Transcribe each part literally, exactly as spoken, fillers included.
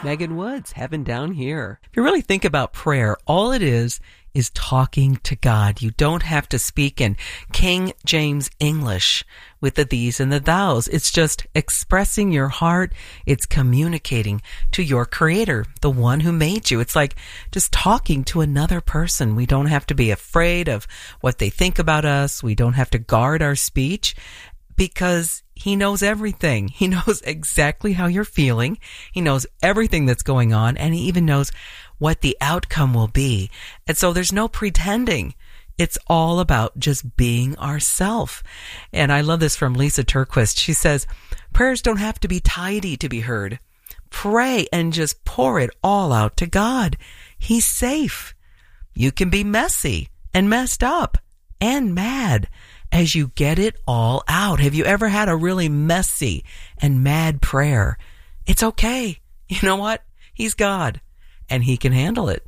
Megan Woods, Heaven Down Here. If you really think about prayer, all it is is talking to God. You don't have to speak in King James English with the these and the thous. It's just expressing your heart. It's communicating to your Creator, the one who made you. It's like just talking to another person. We don't have to be afraid of what they think about us. We don't have to guard our speech because He knows everything. He knows exactly how you're feeling. He knows everything that's going on, and He even knows what the outcome will be. And so there's no pretending. It's all about just being ourself. And I love this from Lisa Turquist. She says, prayers don't have to be tidy to be heard. Pray and just pour it all out to God. He's safe. You can be messy and messed up and mad as you get it all out. Have you ever had a really messy and mad prayer? It's okay. You know what? He's God, and He can handle it.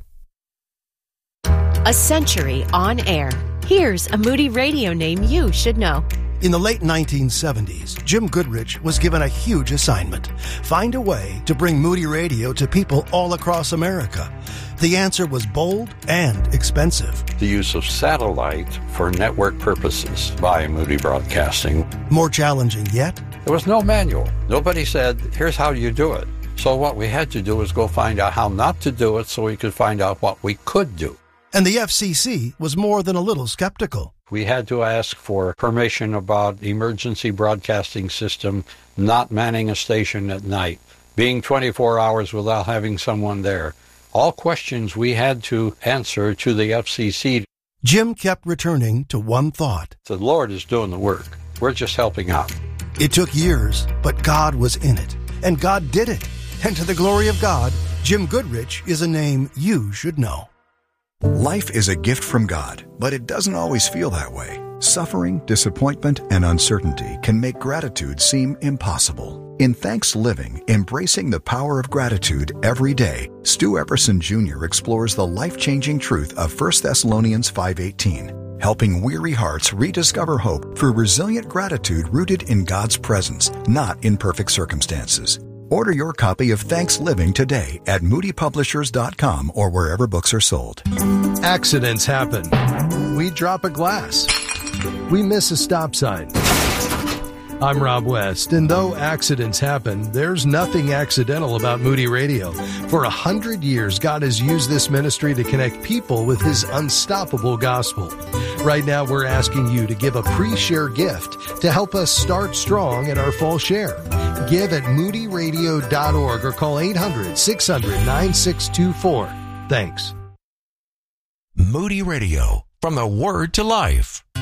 A century on air. Here's a Moody Radio name you should know. In the late nineteen seventies, Jim Goodrich was given a huge assignment. Find a way to bring Moody Radio to people all across America. The answer was bold and expensive. The use of satellite for network purposes by Moody Broadcasting. More challenging yet? There was no manual. Nobody said, here's how you do it. So what we had to do was go find out how not to do it so we could find out what we could do. And the F C C was more than a little skeptical. We had to ask for permission about emergency broadcasting system not manning a station at night, being twenty-four hours without having someone there. All questions we had to answer to the F C C. Jim kept returning to one thought. The Lord is doing the work. We're just helping out. It took years, but God was in it. And God did it. And to the glory of God, Jim Goodrich is a name you should know. Life is a gift from God, but it doesn't always feel that way. Suffering, disappointment, and uncertainty can make gratitude seem impossible. In Thanks Living, Embracing the Power of Gratitude Every Day, Stu Epperson Junior explores the life-changing truth of First Thessalonians five eighteen, helping weary hearts rediscover hope through resilient gratitude rooted in God's presence, not in perfect circumstances. Order your copy of Thanks Living today at moody publishers dot com or wherever books are sold. Accidents happen. We drop a glass. We miss a stop sign. I'm Rob West, and though accidents happen, there's nothing accidental about Moody Radio. For a hundred years, God has used this ministry to connect people with His unstoppable gospel. Right now, we're asking you to give a pre-share gift to help us start strong in our fall share. Give at moody radio dot org or call eight hundred, six hundred, nine six two four. Thanks. Moody Radio, from the Word to Life.